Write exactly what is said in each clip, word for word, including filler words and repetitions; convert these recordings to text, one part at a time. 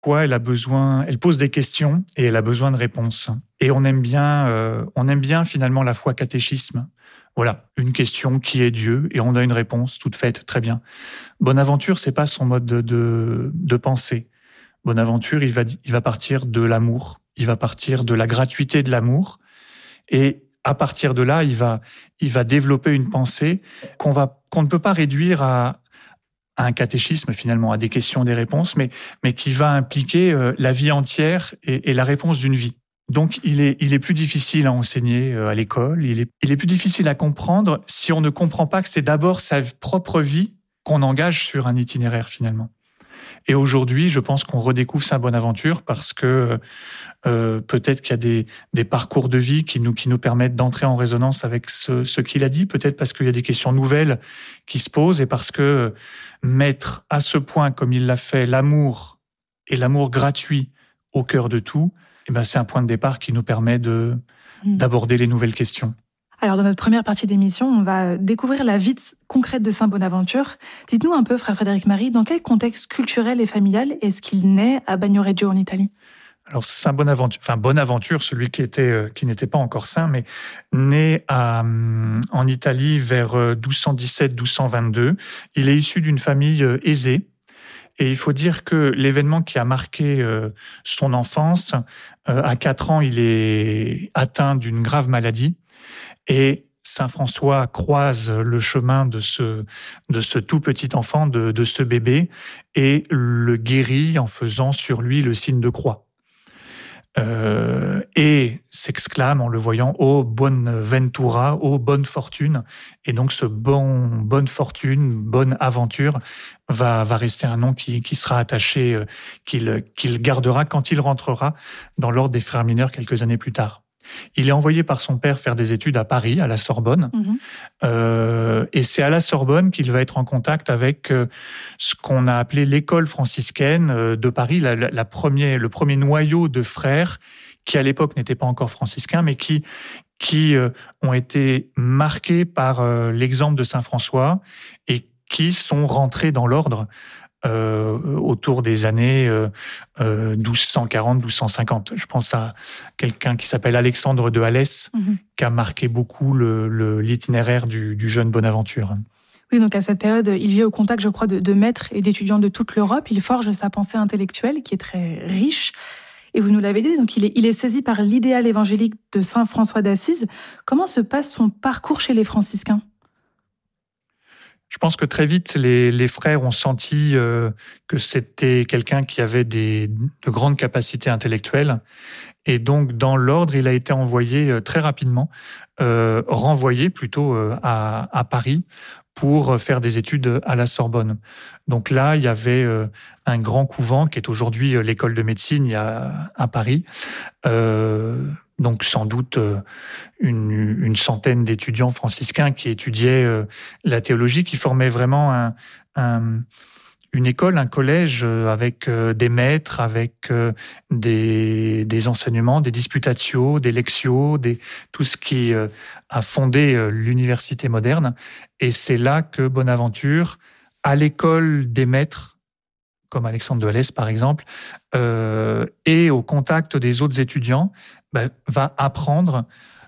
quoi elle a besoin, elle pose des questions et elle a besoin de réponses. Et on aime bien, euh, on aime bien finalement la foi catéchisme. Voilà, une question qui est Dieu et on a une réponse toute faite, très bien. Bonaventure, c'est pas son mode de, de, de pensée. Bonaventure, il va, il va partir de l'amour, il va partir de la gratuité de l'amour et à partir de là, il va, il va développer une pensée qu'on va, qu'on ne peut pas réduire à, à un catéchisme finalement, à des questions, des réponses, mais, mais qui va impliquer euh, la vie entière et, et la réponse d'une vie. Donc, il est, il est plus difficile à enseigner euh, à l'école, il est, il est plus difficile à comprendre si on ne comprend pas que c'est d'abord sa propre vie qu'on engage sur un itinéraire finalement. Et aujourd'hui, je pense qu'on redécouvre Saint Bonaventure parce que euh, peut-être qu'il y a des, des parcours de vie qui nous, qui nous permettent d'entrer en résonance avec ce, ce qu'il a dit, peut-être parce qu'il y a des questions nouvelles qui se posent et parce que mettre à ce point, comme il l'a fait, l'amour et l'amour gratuit au cœur de tout, eh ben, c'est un point de départ qui nous permet de, mmh. d'aborder les nouvelles questions. Alors, dans notre première partie d'émission, on va découvrir la vie concrète de Saint Bonaventure. Dites-nous un peu, frère Frédéric Marie, dans quel contexte culturel et familial est-ce qu'il naît à Bagnoregio en Italie ? Alors, Saint Bonaventure, enfin Bonaventure, celui qui était, euh, qui n'était pas encore saint, mais né à, euh, en Italie vers douze cent dix-sept douze cent vingt-deux. Il est issu d'une famille euh, aisée. Et il faut dire que l'événement qui a marqué euh, son enfance, euh, à quatre ans, il est atteint d'une grave maladie. Et Saint François croise le chemin de ce, de ce tout petit enfant, de, de ce bébé, et le guérit en faisant sur lui le signe de croix. Euh, et s'exclame en le voyant « Oh, bonne ventura, oh, bonne fortune ». Et donc ce bon, bonne fortune, bonne aventure va, va rester un nom qui, qui sera attaché, euh, qu'il, qu'il gardera quand il rentrera dans l'ordre des frères mineurs quelques années plus tard. Il est envoyé par son père faire des études à Paris, à la Sorbonne. Mmh. Euh, et c'est à la Sorbonne qu'il va être en contact avec euh, ce qu'on a appelé l'école franciscaine euh, de Paris, la, la, la premier, le premier noyau de frères qui, à l'époque, n'étaient pas encore franciscains, mais qui, qui euh, ont été marqués par euh, l'exemple de Saint François et qui sont rentrés dans l'ordre Euh, autour des années euh, euh, douze cent quarante douze cent cinquante. Je pense à quelqu'un qui s'appelle Alexandre de Alès, mmh. qui a marqué beaucoup le, le, l'itinéraire du, du jeune Bonaventure. Oui, donc à cette période, il vit au contact, je crois, de, de maîtres et d'étudiants de toute l'Europe. Il forge sa pensée intellectuelle, qui est très riche. Et vous nous l'avez dit, donc il est, il est saisi par l'idéal évangélique de Saint François d'Assise. Comment se passe son parcours chez les franciscains ? Je pense que très vite, les, les frères ont senti euh, que c'était quelqu'un qui avait des, de grandes capacités intellectuelles. Et donc, dans l'ordre, il a été envoyé euh, très rapidement, euh, renvoyé plutôt euh, à, à Paris pour faire des études à la Sorbonne. Donc là, il y avait euh, un grand couvent qui est aujourd'hui euh, l'école de médecine il y a, à Paris. Euh, Donc sans doute une, une centaine d'étudiants franciscains qui étudiaient la théologie, qui formaient vraiment un, un, une école, un collège avec des maîtres, avec des, des enseignements, des disputatio, des lectio, des, tout ce qui a fondé l'université moderne. Et c'est là que Bonaventure, à l'école des maîtres, comme Alexandre de Alès par exemple, euh, et au contact des autres étudiants, bah, va apprendre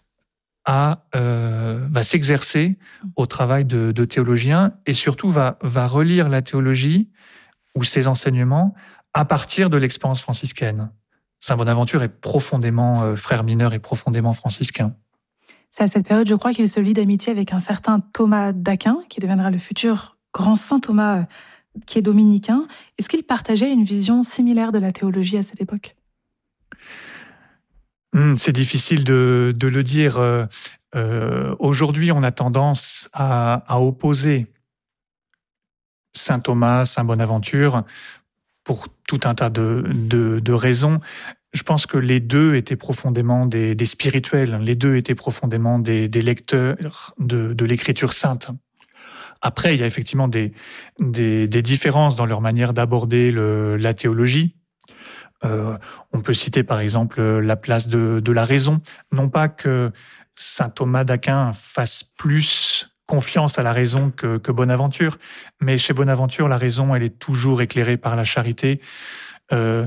à euh, va s'exercer au travail de, de théologien et surtout va, va relire la théologie ou ses enseignements à partir de l'expérience franciscaine. Saint Bonaventure est profondément euh, frère mineur et profondément franciscain. C'est à cette période, je crois, qu'il se lie d'amitié avec un certain Thomas d'Aquin, qui deviendra le futur grand saint Thomas, qui est dominicain. Est-ce qu'il partageait une vision similaire de la théologie à cette époque ? Mmh, c'est difficile de, de le dire. Euh, euh, aujourd'hui, on a tendance à, à opposer saint Thomas, saint Bonaventure, pour tout un tas de, de, de raisons. Je pense que les deux étaient profondément des, des spirituels. Les deux étaient profondément des, des lecteurs de, de l'écriture sainte. Après, il y a effectivement des, des, des différences dans leur manière d'aborder le, la théologie. Euh, on peut citer par exemple la place de, de la raison. Non pas que saint Thomas d'Aquin fasse plus confiance à la raison que, que Bonaventure, mais chez Bonaventure, la raison, elle est toujours éclairée par la charité. Euh,